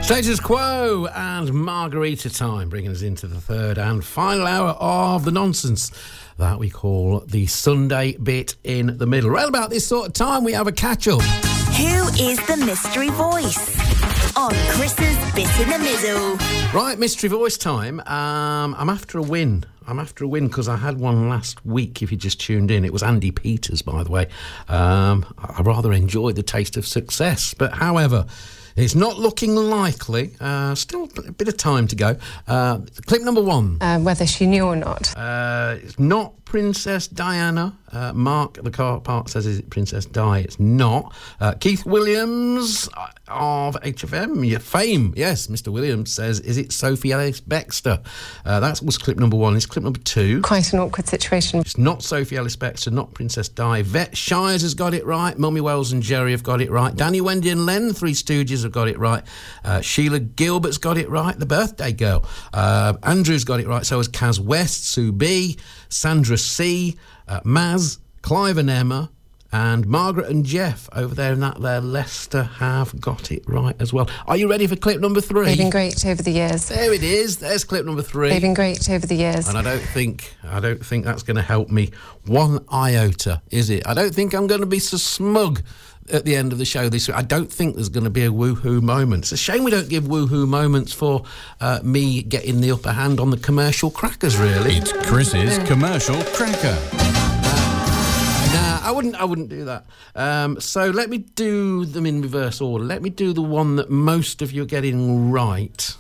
Status Quo and Margarita Time, bringing us into the third and final hour of the nonsense that we call the Sunday bit in the middle. Right about this sort of time, we have a catch-up. Who is the mystery voice? On Chris's Bit in the Middle. Right, mystery voice time. I'm after a win. Because I had one last week, if you just tuned in. It was Andy Peters, by the way. I rather enjoyed the taste of success. But however, it's not looking likely. Still a bit of time to go. Clip number one. Whether she knew or not. It's not Princess Diana. Mark at the car park says, is it Princess Di? It's not. Keith Williams of HFM fame. Yes, Mr. Williams says, is it Sophie Ellis Bextor? That was clip number one. It's clip number two. Quite an awkward situation. It's not Sophie Ellis Bextor, not Princess Di. Vet Shires has got it right. Mummy Wells and Jerry have got it right. Danny, Wendy and Len, Three Stooges, have got it right. Sheila Gilbert's got it right. The birthday girl. Andrew's got it right. So has Kaz West, Sue B, Sandra C, Maz, Clive and Emma, and Margaret and Jeff over there in that there Leicester have got it right as well. Are you ready for clip number three? They've been great over the years. There it is. There's clip number three. They've been great over the years. And I don't think that's going to help me one iota, is it? I don't think I'm going to be so smug at the end of the show this week. I don't think there's going to be a woohoo moment. It's a shame we don't give woohoo moments for me getting the upper hand on the commercial crackers, really. It's Chris's commercial cracker. Nah, I wouldn't do that. So let me do them in reverse order. Let me do the one that most of you are getting right.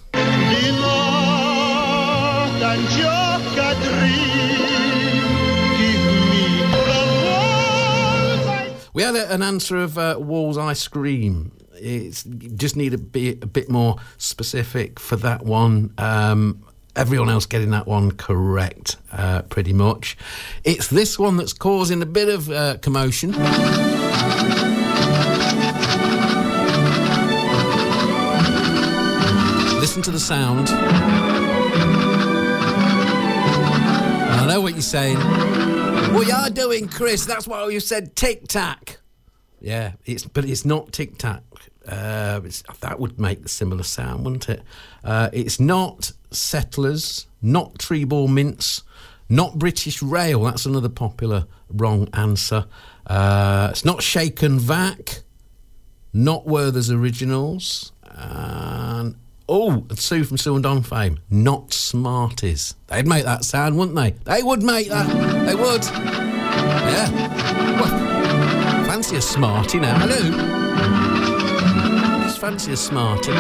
We had an answer of Wall's Ice Cream. It's just need to be a bit more specific for that one. Everyone else getting that one correct, pretty much. It's this one that's causing a bit of commotion. Listen to the sound. I know what you're saying. What you are doing, Chris? That's why you said tic-tac. Yeah, but it's not tic-tac. That would make the similar sound, wouldn't it? It's not Settlers, not Treeball Mints, not British Rail. That's another popular wrong answer. It's not Shaken Vac, not Werther's Originals, and Sue from Sue and Don fame, not Smarties. They'd make that sound, wouldn't they? They would make that. They would. Yeah. Well, fancy a Smartie now. Hello. Just fancy a Smartie.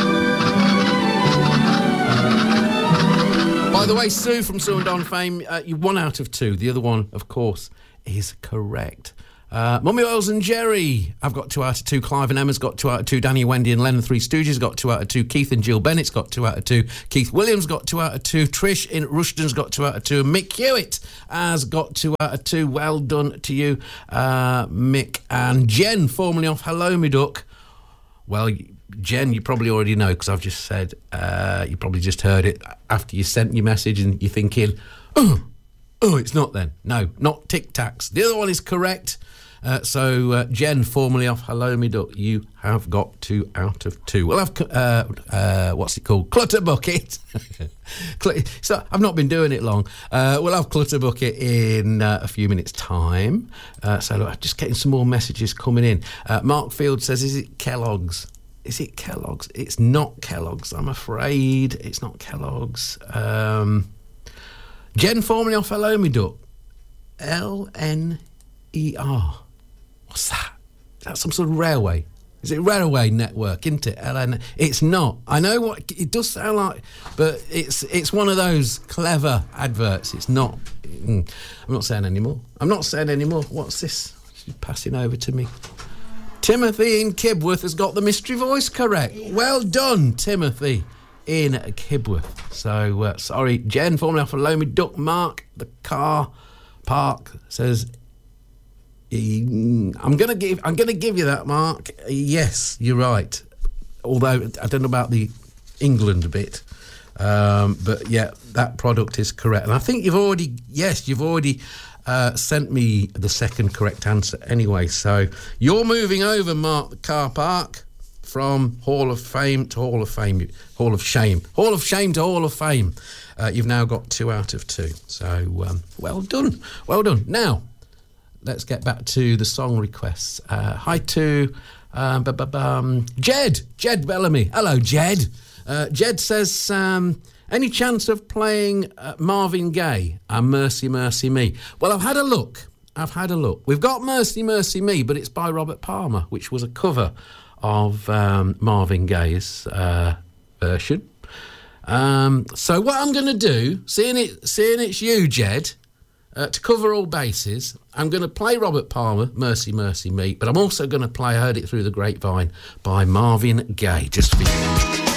By the way, Sue from Sue and Don fame, you 1 out of 2. The other one, of course, is correct. Mummy Wells and Jerry, I've got 2 out of 2. Clive and Emma's got 2 out of 2. Danny, Wendy and Len, Three Stooges, got 2 out of 2. Keith and Jill Bennett's got 2 out of 2. Keith Williams got 2 out of 2. Trish in Rushton's got 2 out of 2. And Mick Hewitt has got 2 out of 2. Well done to you, Mick. And Jen, formerly off Hello Me Duck. Well, Jen, you probably already know, because I've just said, you probably just heard it after you sent your message and you're thinking, oh, it's not then. No, not Tic Tacs. The other one is correct. So Jen, formerly off Hello Me Duck, you have got 2 out of 2. We'll have, what's it called? Clutter Bucket. So I've not been doing it long. We'll have Clutter Bucket in a few minutes' time. So look, I'm just getting some more messages coming in. Mark Field says, is it Kellogg's? Is it Kellogg's? It's not Kellogg's, I'm afraid. It's not Kellogg's. Jen, formerly off Hello Me Duck. LNER. What's that? Is that some sort of railway? Is it railway network, isn't it? It's not. I know what it does sound like, but it's one of those clever adverts. It's not. I'm not saying anymore. What's this? She's passing over to me. Timothy in Kibworth has got the mystery voice correct. Well done, Timothy in Kibworth. So, sorry, Jen, formerly off Hello Me Duck. Mark, the car park, says, I'm gonna give you that, Mark. Yes, you're right. Although I don't know about the England bit, but yeah, that product is correct. And I think you've already sent me the second correct answer anyway. So you're moving over, Mark, the car park. from Hall of Fame to Hall of Fame, Hall of Shame, Hall of Shame to Hall of Fame. You've now got 2 out of 2. So, well done. Well done. Now, let's get back to the song requests. Hi to Jed Bellamy. Hello, Jed. Jed says, any chance of playing Marvin Gaye and Mercy, Mercy Me? Well, I've had a look. We've got Mercy, Mercy Me, but it's by Robert Palmer, which was a cover of Marvin Gaye's version. So what I'm going to do, seeing it's you, Jed, to cover all bases, I'm going to play Robert Palmer, Mercy, Mercy Me, but I'm also going to play I Heard It Through the Grapevine by Marvin Gaye, just for you.